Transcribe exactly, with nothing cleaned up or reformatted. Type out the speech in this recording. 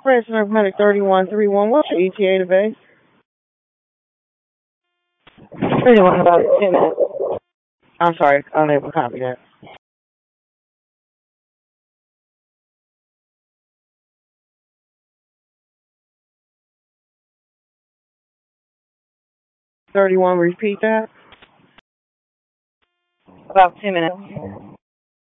President of Medic thirty-one three one, what's your E T A today? thirty-one, about ten minutes. I'm sorry, unable to copy that. thirty-one, repeat that. About ten minutes.